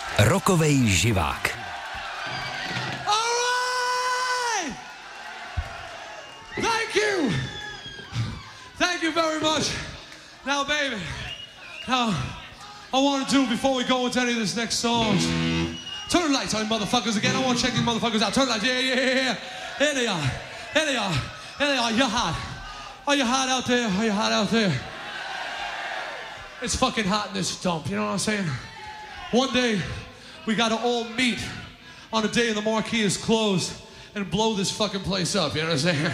Rokovej živák. All right! Thank you! Thank you very much. Now, baby, now, I want to do, before we go into any of this next songs, turn the lights on, motherfuckers, again. I want to check these motherfuckers out. Turn the lights. Yeah. Here they are. Here they are. Here they are. You're hot. Are you hot out there? Are you hot out there? It's fucking hot in this dump, you know what I'm saying? One day, we gotta all meet on the day the marquee is closed and blow this fucking place up, you know what I'm saying?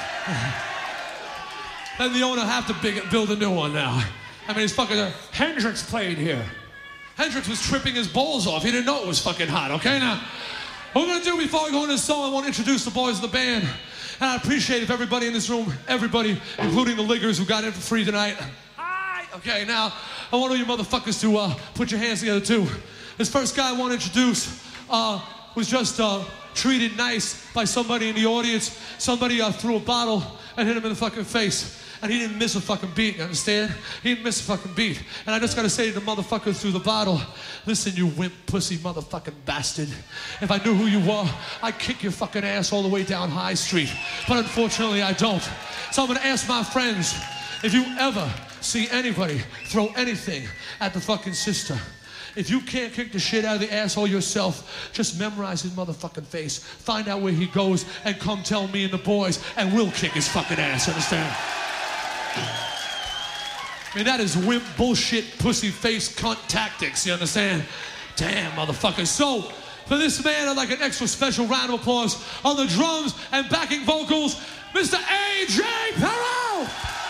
Then the owner have to build a new one now. I mean, it's fucking, Hendrix played here. Hendrix was tripping his balls off. He didn't know it was fucking hot, okay? Now, what we're gonna do before we go into this song, I want to introduce the boys of the band. And I appreciate if everybody in this room, everybody, including the Liggers who got in for free tonight. Hi! Okay, now, I want all you motherfuckers to put your hands together too. This first guy I want to introduce was just treated nice by somebody in the audience. Somebody threw a bottle and hit him in the fucking face. And he didn't miss a fucking beat, you understand? He didn't miss a fucking beat. And I just gotta say to the motherfucker through the bottle, listen, you wimp pussy motherfucking bastard. If I knew who you were, I'd kick your fucking ass all the way down High Street. But unfortunately, I don't. So I'm gonna ask my friends, if you ever see anybody throw anything at the fucking sister, if you can't kick the shit out of the asshole yourself, just memorize his motherfucking face, find out where he goes, and come tell me and the boys, and we'll kick his fucking ass, understand? I mean, that is wimp bullshit pussy face cunt tactics, you understand? Damn, motherfucker. So, for this man, I'd like an extra special round of applause on the drums and backing vocals, Mr. A.J. Perro!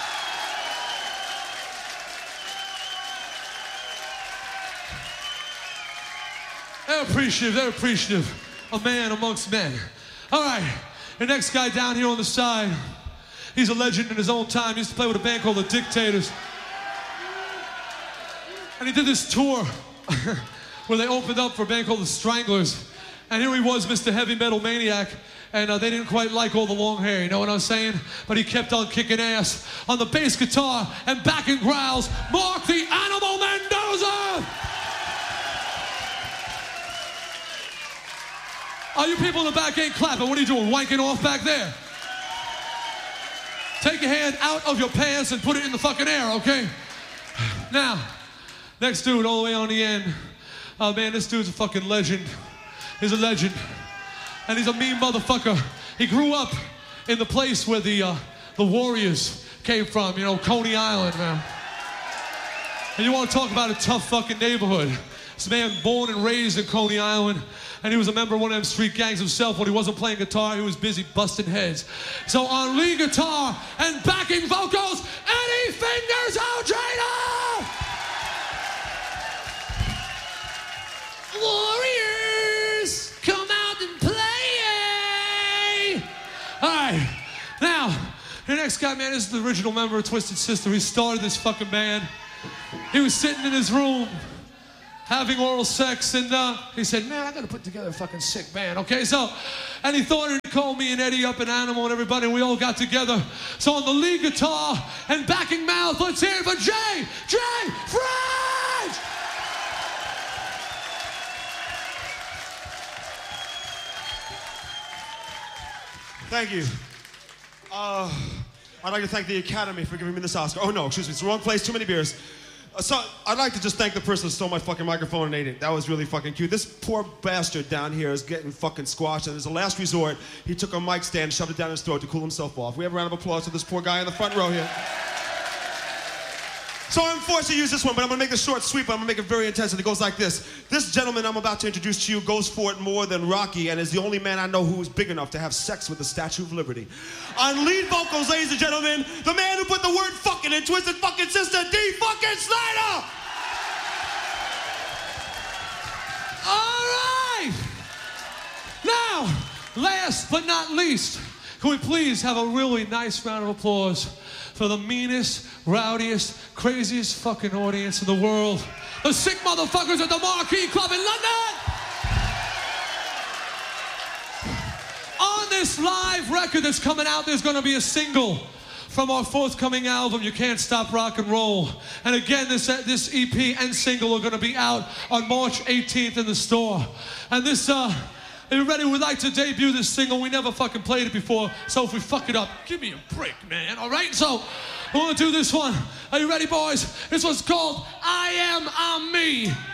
They're appreciative. A man amongst men. All right, the next guy down here on the side, he's a legend in his own time. He used to play with a band called The Dictators. And he did this tour where they opened up for a band called The Stranglers. And here he was, Mr. Heavy Metal Maniac. And they didn't quite like all the long hair, you know what I'm saying? But he kept on kicking ass. On the bass guitar and backing growls, Mark the Animal Mendoza! Oh, you people in the back ain't clapping. What are you doing, wanking off back there? Take your hand out of your pants and put it in the fucking air, okay? Now, next dude all the way on the end. Oh man, this dude's a fucking legend. He's a legend. And he's a mean motherfucker. He grew up in the place where the Warriors came from, you know, Coney Island, man. And you want to talk about a tough fucking neighborhood. This man born and raised in Coney Island. And he was a member of one of them street gangs himself. When he wasn't playing guitar, he was busy busting heads. So on lead guitar and backing vocals, Eddie Fingers Ojeda! Warriors, come out and play! All right, now, the next guy, man, this is the original member of Twisted Sister. He started this fucking band. He was sitting in his room, having oral sex, and he said, man, I gotta put together a fucking sick band, okay? So, and he thought he'd call me and Eddie up and Animal and everybody, and we all got together. So on the lead guitar and backing mouth, let's hear it for J. French! Thank you. I'd like to thank the Academy for giving me this Oscar. Oh no, excuse me, it's the wrong place, too many beers. So, I'd like to just thank the person who stole my fucking microphone and ate it. That was really fucking cute. This poor bastard down here is getting fucking squashed, and as a last resort, he took a mic stand and shoved it down his throat to cool himself off. We have a round of applause for this poor guy in the front row here. So I'm forced to use this one, but I'm gonna make it short, sweet, but I'm gonna make it very intense, and it goes like this. This gentleman I'm about to introduce to you goes for it more than Rocky, and is the only man I know who is big enough to have sex with the Statue of Liberty. On lead vocals, ladies and gentlemen, the man who put the word fucking in Twisted fucking Sister, D fucking Snyder! All right! Now, last but not least, can we please have a really nice round of applause for the meanest, rowdiest, craziest fucking audience in the world. The sick motherfuckers at the Marquee Club in London! On this live record that's coming out, there's gonna be a single from our forthcoming album, You Can't Stop Rock and Roll. And again, this EP and single are gonna be out on March 18th in the store. And this, are you ready? We'd like to debut this single. We never fucking played it before, so if we fuck it up, give me a break, man, all right? So, we're gonna do this one. Are you ready, boys? This one's called I'm Me.